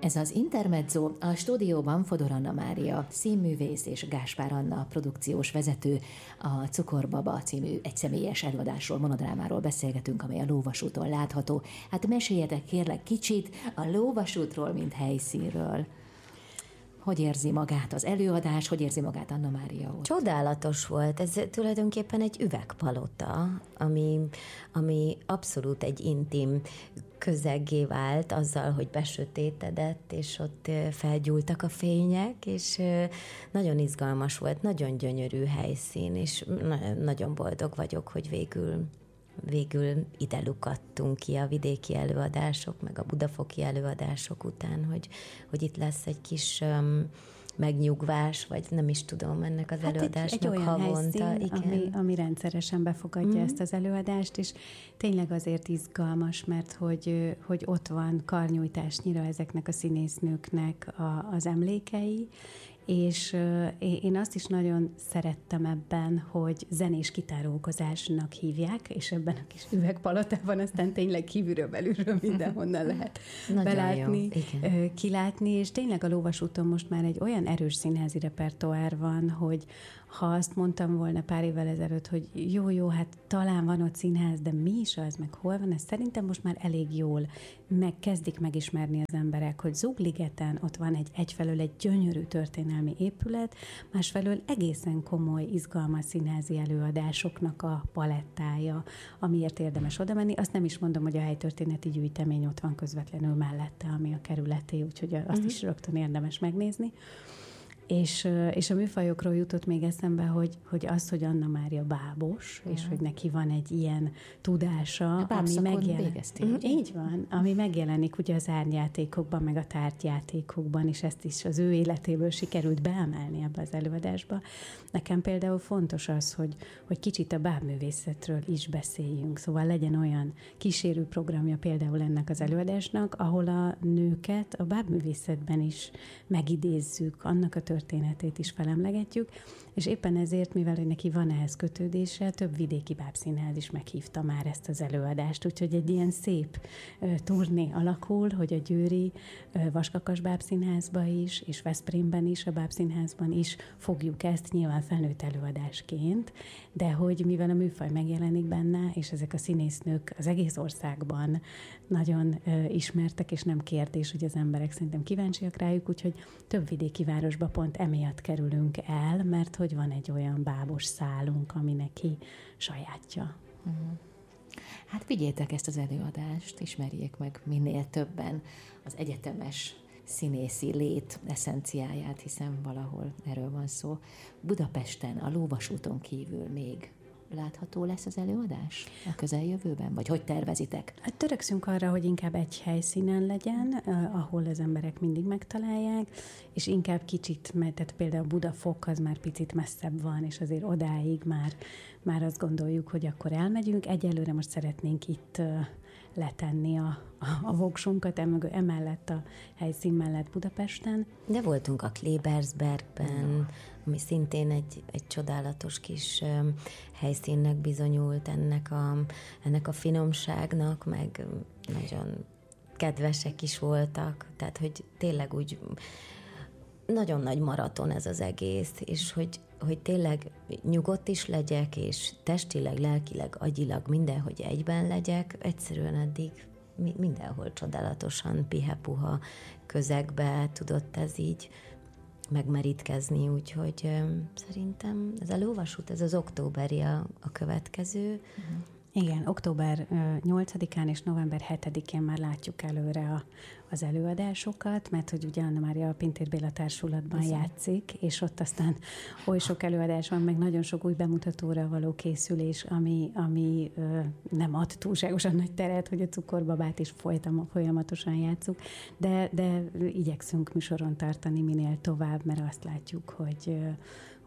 Ez az Intermezzo, a stúdióban Fodor Anna Mária, színművész és Gáspár Anna produkciós vezető. A Cukorbaba című egyszemélyes előadásról, monodrámáról beszélgetünk, amely a Lóvasúton látható. Hát meséljetek kérlek kicsit a Lóvasútról, mint helyszínről. Hogy érzi magát az előadás, hogy érzi magát Anna Mária ott? Csodálatos volt. Ez tulajdonképpen egy üvegpalota, ami abszolút egy intim közeggé vált azzal, hogy besötétedett, és ott felgyúltak a fények, és nagyon izgalmas volt, nagyon gyönyörű helyszín, és nagyon boldog vagyok, hogy végül ide lukadtunk ki a vidéki előadások, meg a budafoki előadások után, hogy itt lesz egy kis megnyugvás, vagy nem is tudom, ennek az előadásnak egy olyan havonta. Helyszín, ami rendszeresen befogadja ezt az előadást, és tényleg azért izgalmas, mert hogy ott van karnyújtásnyira ezeknek a színésznőknek az emlékei, és én azt is nagyon szerettem ebben, hogy zenés kitárókozásnak hívják, és ebben a kis üvegpalotában aztán tényleg kívülről, belülről mindenhonnan lehet belátni, kilátni, és tényleg a Lóvasúton most már egy olyan erős színházi repertoár van, hogy ha azt mondtam volna pár évvel ezelőtt, hogy jó, hát talán van ott színház, de mi is az, meg hol van, ez szerintem most már elég jól kezdik megismerni az emberek, hogy Zugligeten ott van egyfelől egy gyönyörű történelmi épület, másfelől egészen komoly, izgalmas színházi előadásoknak a palettája, amiért érdemes oda menni. Azt nem is mondom, hogy a helytörténeti gyűjtemény ott van közvetlenül mellette, ami a kerületé, úgyhogy azt is rögtön érdemes megnézni. És a műfajokról jutott még eszembe, hogy az, hogy Anna Mária bábos, és hogy neki van egy ilyen tudása, ami megjelenik. Így van, ami megjelenik ugye az árnyjátékokban, meg a tárgyjátékokban, és ezt is az ő életéből sikerült beemelni ebbe az előadásba. Nekem például fontos az, hogy kicsit a bábművészetről is beszéljünk, szóval legyen olyan kísérő programja például ennek az előadásnak, ahol a nőket a bábművészetben is megidézzük, annak a történetét is felemlegetjük, és éppen ezért, mivel hogy neki van ehhez kötődése, több vidéki bábszínház is meghívta már ezt az előadást, úgyhogy egy ilyen szép turné alakul, hogy a győri Vaskakas bábszínházba is, és Veszprémben is, a bábszínházban is fogjuk ezt nyilván felnőtt előadásként, de hogy mivel a műfaj megjelenik benne, és ezek a színésznők az egész országban nagyon ismertek, és nem kérdés, hogy az emberek szerintem kíváncsiak rájuk, úgyhogy több vidéki városba pont emiatt kerülünk el, mert hogy van egy olyan bábos szálunk, ami neki sajátja. Hát vigyétek ezt az előadást, ismerjék meg minél többen az egyetemes színészi lét eszenciáját, hiszen valahol erről van szó. Budapesten, a Lóvasúton kívül még látható lesz az előadás a közeljövőben? Vagy hogy tervezitek? Hát törekszünk arra, hogy inkább egy helyszínen legyen, ahol az emberek mindig megtalálják, és inkább kicsit, tehát például Budafok az már picit messzebb van, és azért odáig már azt gondoljuk, hogy akkor elmegyünk. Egyelőre most szeretnénk itt letenni a voksunkat emellett a helyszín mellett Budapesten. De voltunk a Klebersbergben, ami szintén egy csodálatos kis helyszínnek bizonyult ennek a finomságnak, meg nagyon kedvesek is voltak, tehát hogy tényleg úgy nagyon nagy maraton ez az egész, és hogy tényleg nyugodt is legyek, és testileg, lelkileg, agyilag mindenhogy egyben legyek, egyszerűen eddig mindenhol csodálatosan pihe-puha közegbe tudott ez így megmerítkezni, úgyhogy szerintem ez a Lóvasút, ez az októberi a következő. Igen, október 8-án és november 7-én már látjuk előre az előadásokat, mert hogy ugye Anna Mária a Pintér Béla Társulatban játszik, és ott aztán oly sok előadás van, meg nagyon sok új bemutatóra való készülés, ami nem ad túlságosan nagy teret, hogy a Cukorbabát is folyamatosan játsszuk, de igyekszünk műsoron tartani minél tovább, mert azt látjuk,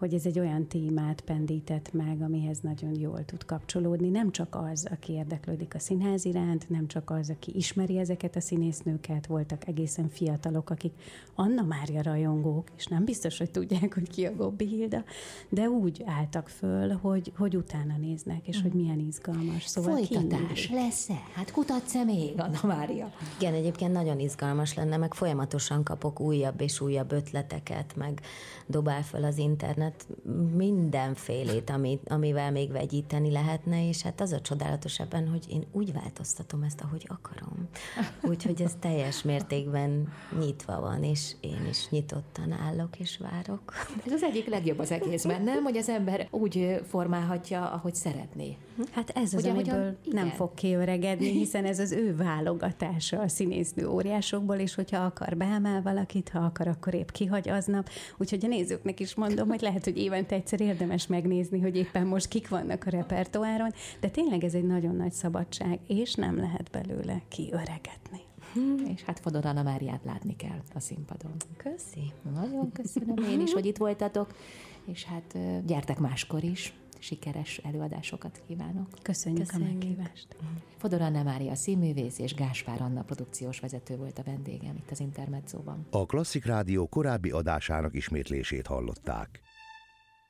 hogy ez egy olyan témát pendített meg, amihez nagyon jól tud kapcsolódni. Nem csak az, aki érdeklődik a színház iránt, nem csak az, aki ismeri ezeket a színésznőket, voltak egészen fiatalok, akik Anna Mária rajongók, és nem biztos, hogy tudják, hogy ki a Gobbi Hilda, de úgy álltak föl, hogy utána néznek, és hogy milyen izgalmas. Szóval folytatás lesz-e? Hát kutatsz-e még, Anna Mária? Igen, egyébként nagyon izgalmas lenne, meg folyamatosan kapok újabb és újabb ötleteket, meg dobál fel az internet mindenfélét, amivel még vegyíteni lehetne, és hát az a csodálatos ebben, hogy én úgy változtatom ezt, ahogy akarom. Úgyhogy ez teljes mértékben nyitva van, és én is nyitottan állok és várok. Ez az egyik legjobb az egészben, nem? Hogy az ember úgy formálhatja, ahogy szeretné. Hát ez az, amiből nem fog kiöregedni, hiszen ez az ő válogatása a színésznő óriásokból, és hogyha akar, beemel valakit, ha akar, akkor épp kihagy aznap. Úgyhogy a nézőknek is mondom, hogy lehet, hogy évente egyszer érdemes megnézni, hogy éppen most kik vannak a repertoáron, de tényleg ez egy nagyon nagy szabadság, és nem lehet belőle kiöregedni. És hát Fodor Anna Máriát látni kell a színpadon. Köszi. Nagyon köszönöm én is, hogy itt voltatok, és hát gyertek máskor is. Sikeres előadásokat kívánok. Köszönjük a meghívást. Fodor Anna Mária színművész és Gáspár Anna produkciós vezető volt a vendégem itt az Intermedzóban. A Klasszik Rádió korábbi adásának ismétlését hallották.